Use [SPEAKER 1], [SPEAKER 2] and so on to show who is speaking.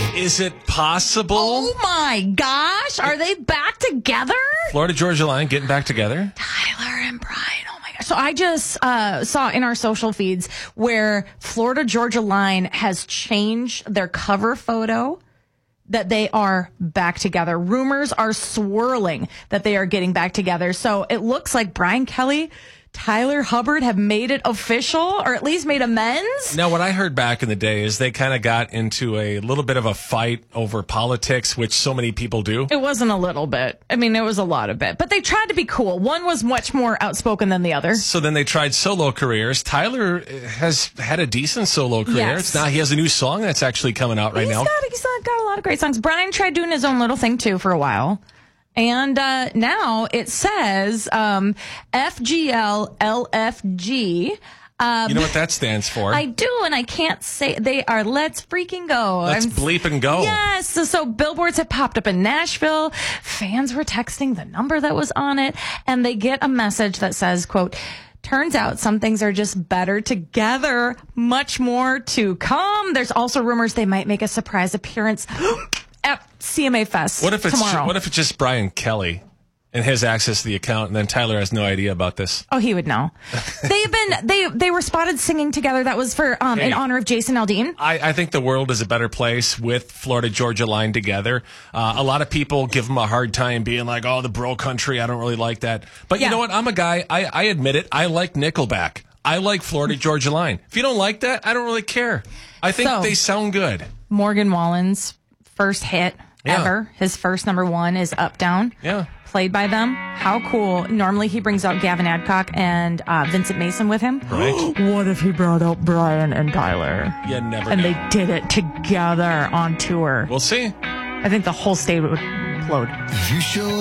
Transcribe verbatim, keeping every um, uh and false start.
[SPEAKER 1] Is it possible?
[SPEAKER 2] Oh my gosh. Are they back together?
[SPEAKER 1] Florida Georgia Line getting back together?
[SPEAKER 2] Tyler and Brian. Oh my gosh. So I just uh, saw in our social feeds where Florida Georgia Line has changed their cover photo that they are back together. Rumors are swirling that they are getting back together. So it looks like Brian Kelly, Tyler Hubbard have made it official, or at least made amends.
[SPEAKER 1] Now, what I heard back in the day is they kind of got into a little bit of a fight over politics, which so many people do.
[SPEAKER 2] It wasn't a little bit. I mean, it was a lot of bit. But they tried to be cool. One was much more outspoken than the other.
[SPEAKER 1] So then they tried solo careers. Tyler has had a decent solo career.
[SPEAKER 2] Yes.
[SPEAKER 1] It's now he has a new song that's actually coming out right
[SPEAKER 2] He's
[SPEAKER 1] now.
[SPEAKER 2] Got, he's got a lot of great songs. Brian tried doing his own little thing, too, for a while. And uh, now it says um, F G L L F G. Um,
[SPEAKER 1] You know what that stands for?
[SPEAKER 2] I do, and I can't say. They are Let's Freaking Go.
[SPEAKER 1] Let's
[SPEAKER 2] I'm,
[SPEAKER 1] bleep and go.
[SPEAKER 2] Yes. So, so billboards had popped up in Nashville. Fans were texting the number that was on it, and they get a message that says, quote, turns out some things are just better together. Much more to come. There's also rumors they might make a surprise appearance at C M A Fest
[SPEAKER 1] What if it's
[SPEAKER 2] tomorrow.
[SPEAKER 1] ju- what if it's just Brian Kelly and his access to the account, and then Tyler has no idea about this?
[SPEAKER 2] Oh, he would know. They've been they they were spotted singing together. That was for um
[SPEAKER 1] Hey.
[SPEAKER 2] in honor of Jason Aldean.
[SPEAKER 1] I, I think the world is a better place with Florida Georgia Line together. Uh, a lot of people give them a hard time being like, oh, the bro country, I don't really like that. But
[SPEAKER 2] Yeah.
[SPEAKER 1] you know what? I'm a guy, I, I admit it, I like Nickelback. I like Florida Georgia Line. If you don't like that, I don't really care. I think
[SPEAKER 2] So-
[SPEAKER 1] they sound good.
[SPEAKER 2] Morgan Wallen's first hit
[SPEAKER 1] Yeah.
[SPEAKER 2] ever. His first number one is Up Down.
[SPEAKER 1] Yeah.
[SPEAKER 2] Played by them. How cool. Normally he brings out Gavin Adcock and uh, Vincent Mason with him.
[SPEAKER 1] Right.
[SPEAKER 2] What if he brought out Brian and Tyler?
[SPEAKER 1] You never
[SPEAKER 2] And
[SPEAKER 1] know.
[SPEAKER 2] they did it together on tour.
[SPEAKER 1] We'll see.
[SPEAKER 2] I think the whole state would implode.
[SPEAKER 3] You show